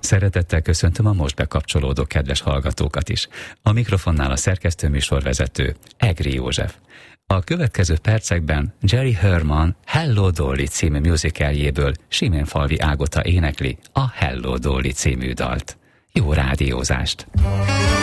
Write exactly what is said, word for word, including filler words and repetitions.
Szeretettel köszöntöm a most bekapcsolódó kedves hallgatókat is. A mikrofonnál a szerkesztő műsorvezető, Egri József. A következő percekben Jerry Herman Hello Dolly című musicaljéből Siménfalvi Ágota énekli a Hello Dolly című dalt. Jó rádiózást!